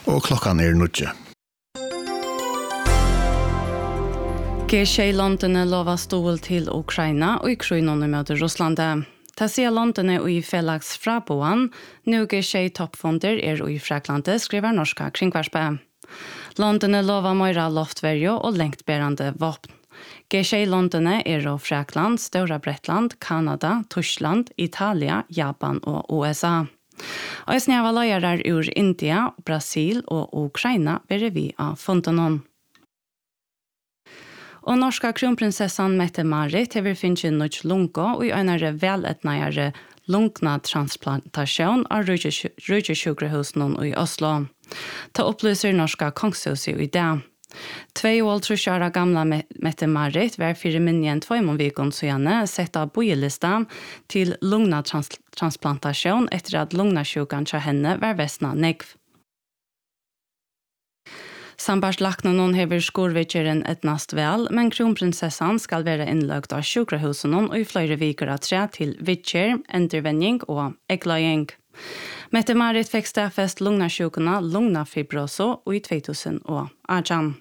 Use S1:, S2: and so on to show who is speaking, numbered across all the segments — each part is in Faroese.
S1: Og klokkan 9.
S2: G6 London lovar stål till Ukraina och i krigen mot Ryssland. Ta se London i Felix Fraboan, nu G6 toppfonder i Frakland, skriver norska kringvarspe. London lovar mera loftvärjo och längtbärande vapen. G6 London och Frakland, Stora Bretland, Kanada, Tyskland, Italia, Japan och USA. Och snäva lojare ur India, Brasil och Ukraina blir vi av fontenon. Og norska kronprinsessan Mette-Marit har finnet noe lunga og i øynere veletnære lungnatransplantasjon av Rujasjukrehusen i Oslo. Ta opplyser norska kongshuset i dag. 32 år gamla Mette-Marit var 4 minjen 2 måneder siden sett av bojelista til lungnatransplantasjon etter at lungnasjukan til henne var vestna negv. Sambarslaknen hever skorvitjeren et nast vel, men kronprinsessan skal være innlagt av sjukrehusen og i flere viker av 3 til vitjer, endervenning og egløying. Mette-Marit fikk stedfest lungnasjukene lugnafibroso i 2018.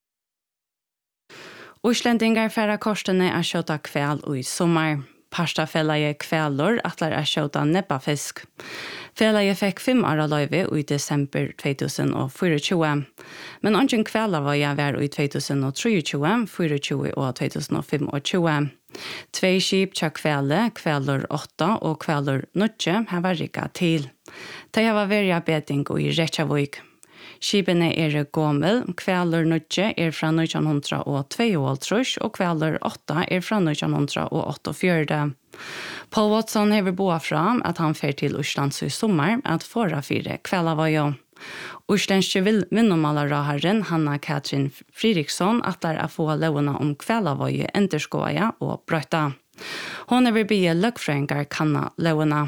S2: Islendingar færre korsene er kjøta kvæl i sommer. Pastafellaje kvälor atlar är skjuta nebbafisk. Fellaje fick 5 år löjve i december 2024. Men ingen kvällar var jag var i 2023, 24 och 2025. 2 skip tja kvälor 8 och kvälor 9 har varit rika till. Det har varit beting i Reykjavik. Skipene gommel, kvälor 9 från 1922 och kvälor 8 från 1984. Paul Watson har boat fram att han fer till Islands i sommar att förra 4 kvällar var jag. Islandske vinnomalaraharen Hanna-Katrin Fridriksson atlar att få lovna om kvällar var ju enterskoja och bröta. Hon är be lökfrängar kanna lovna.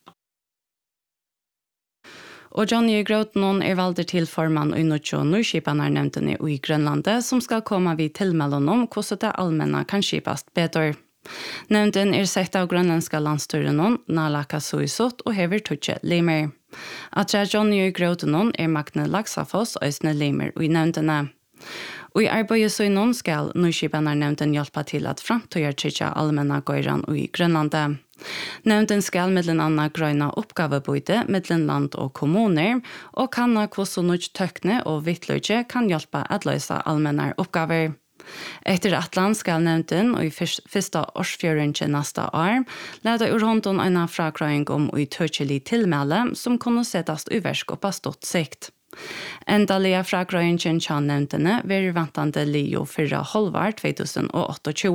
S2: Og Johnny Grotenon valgt til formann i Nordskipanarnevntene i Grønlandet, som skal komme vid tilmelden om hvordan det allmänna kan skipast bedre. Nevnten sett av grønlandska landstyrenon, Nalaka Suisot og hever tutje limer. At Johnny Grotenon Magne Laxafoss og Øsne limer i nevntene. Og i arbeidet så innom skal Nordskipanarnevnten hjelpe til at framtøyer tykja allmänna gøyran i Grønlandet. Nevnten skal mellom anna grøyna oppgavebøyde mellom land og kommuner, og kanna hvordan nødt tøkne og vittløyde kan hjelpe at løse allmänna oppgaver. Etter atlan skal nevnten og i første årsfjøringen neste år lede ur hånden en frakrøying om i tøkjelig tilmelde som kunne settes uversk og på stått sikt. Endalige frakrøyingen kjenner nevntene ved vantande Leo 4 halvår 2028.